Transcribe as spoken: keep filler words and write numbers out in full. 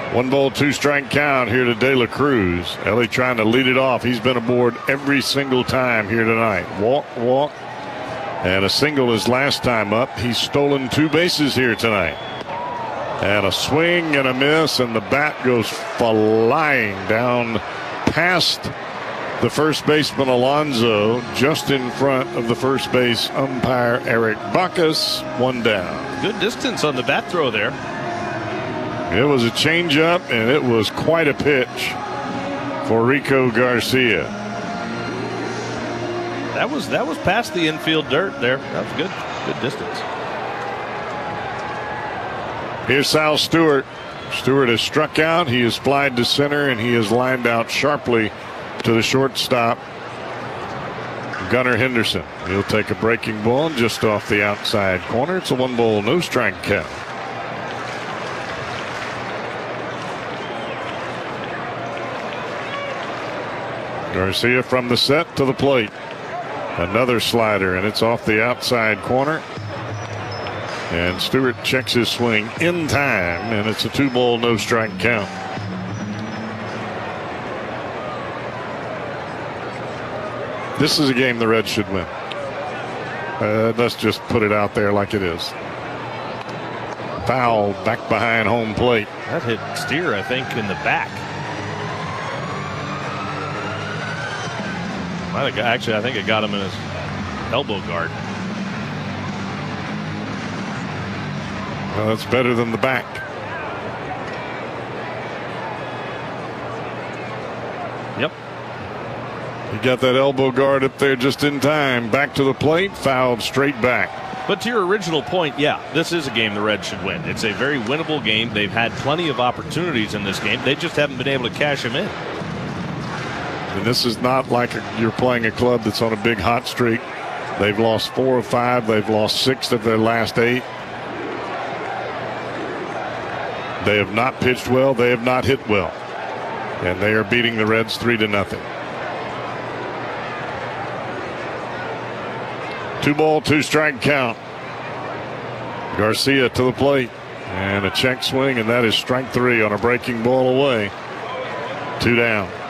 One ball, two strike count here to De La Cruz. Ellie trying to lead it off. He's been aboard every single time here tonight. Walk, walk, and a single his last time up. He's stolen two bases here tonight. And a swing and a miss, and the bat goes flying down past the first baseman Alonso, just in front of the first base umpire Eric Bacchus. One down. Good distance on the bat throw there. It was a changeup, and it was quite a pitch for Rico Garcia. That was that was past the infield dirt there. That was good, good distance. Here's Sal Stewart. Stewart has struck out. He has flied to center, and he has lined out sharply to the shortstop, Gunnar Henderson. He'll take a breaking ball just off the outside corner. It's a one ball, no strike count. Garcia from the set to the plate. Another slider, and it's off the outside corner. And Stewart checks his swing in time, and it's a two ball, no strike count. This is a game the Reds should win. Uh, let's just put it out there like it is. Foul back behind home plate. That hit Steer, I think, in the back. I think, actually, I think it got him in his elbow guard. Well, that's better than the back. Yep. He got that elbow guard up there just in time. Back to the plate, fouled straight back. But to your original point, yeah, this is a game the Reds should win. It's a very winnable game. They've had plenty of opportunities in this game. They just haven't been able to cash them in. And this is not like a, you're playing a club that's on a big hot streak. They've lost four or five. They've lost six of their last eight. They have not pitched well. They have not hit well. And they are beating the Reds three to nothing. Two ball, two strike count. Garcia to the plate. And a check swing, and that is strike three on a breaking ball away. Two down.